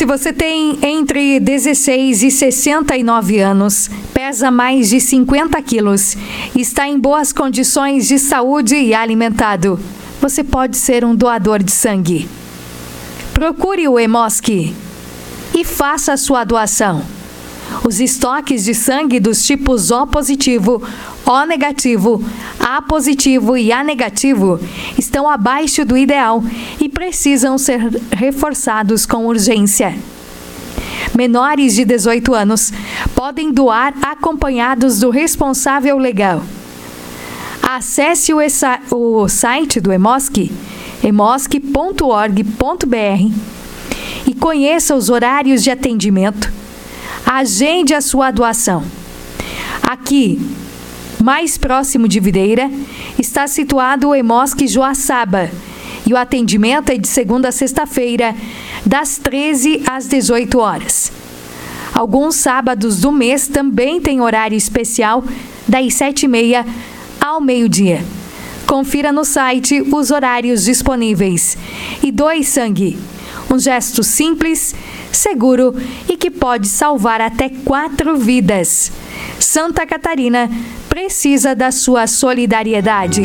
Se você tem entre 16 e 69 anos, pesa mais de 50 quilos, está em boas condições de saúde e alimentado, você pode ser um doador de sangue. Procure o Hemosk e faça a sua doação. Os estoques de sangue dos tipos O positivo, O negativo, A positivo e A negativo estão abaixo do ideal e precisam ser reforçados com urgência. Menores de 18 anos podem doar acompanhados do responsável legal. Acesse o site do Hemosk, hemosk.org.br, e conheça os horários de atendimento. Agende a sua doação. Aqui, mais próximo de Videira, está situado o Hemosk Joaçaba, e o atendimento é de segunda a sexta-feira, das 13 às 18 horas. Alguns sábados do mês também tem horário especial, das 7h30 ao meio-dia. Confira no site os horários disponíveis e doe sangue. Um gesto simples, seguro e que pode salvar até 4 vidas. Santa Catarina precisa da sua solidariedade.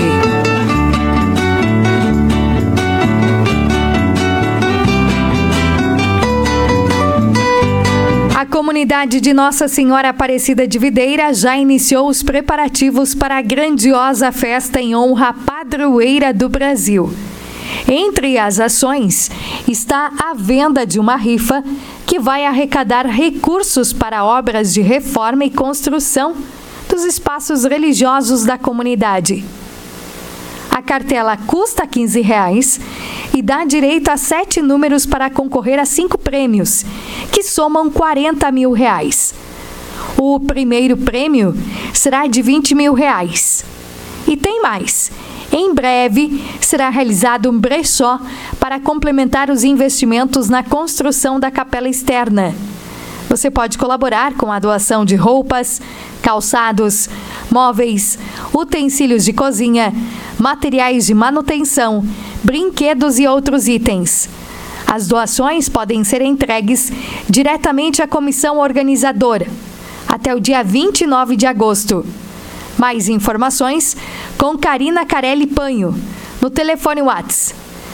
A comunidade de Nossa Senhora Aparecida de Videira já iniciou os preparativos para a grandiosa festa em honra à padroeira do Brasil. Entre as ações está a venda de uma rifa que vai arrecadar recursos para obras de reforma e construção dos espaços religiosos da comunidade. A cartela custa R$15 e dá direito a 7 números para concorrer a 5 prêmios, que somam R$40 mil. O primeiro prêmio será de R$20 mil. E tem mais. Em breve, será realizado um brechó para complementar os investimentos na construção da capela externa. Você pode colaborar com a doação de roupas, calçados, móveis, utensílios de cozinha, materiais de manutenção, brinquedos e outros itens. As doações podem ser entregues diretamente à comissão organizadora até o dia 29 de agosto. Mais informações com Karina Carelli Panho, no telefone WhatsApp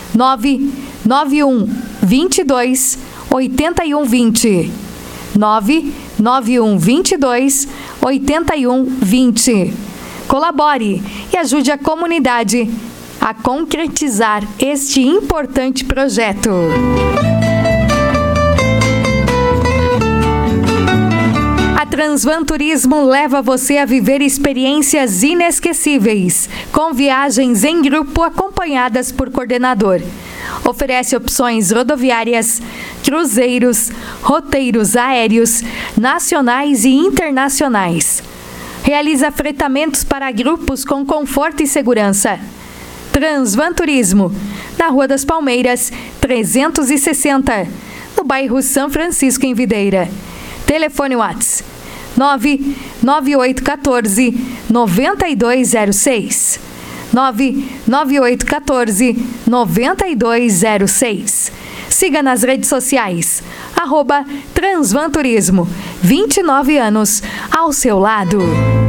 991 22 81 20. 991 22 81 20. Colabore e ajude a comunidade a concretizar este importante projeto. A Transvan Turismo leva você a viver experiências inesquecíveis, com viagens em grupo acompanhadas por coordenador. Oferece opções rodoviárias, cruzeiros, roteiros aéreos, nacionais e internacionais. Realiza fretamentos para grupos com conforto e segurança. Transvan Turismo, na Rua das Palmeiras, 360, no bairro São Francisco, em Videira. Telefone WhatsApp 99814 9206. 99814 9206. Siga nas redes sociais, @Transvan Turismo, 29 anos ao seu lado.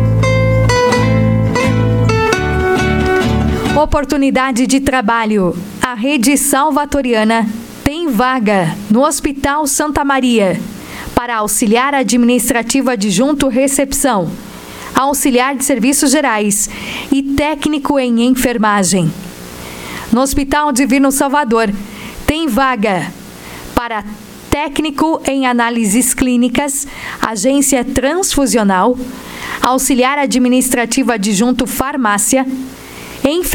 Oportunidade de trabalho. A Rede Salvatoriana tem vaga no Hospital Santa Maria para auxiliar administrativo adjunto recepção, auxiliar de serviços gerais e técnico em enfermagem. No Hospital Divino Salvador tem vaga para técnico em análises clínicas, agência transfusional, auxiliar administrativo adjunto farmácia, enfermagem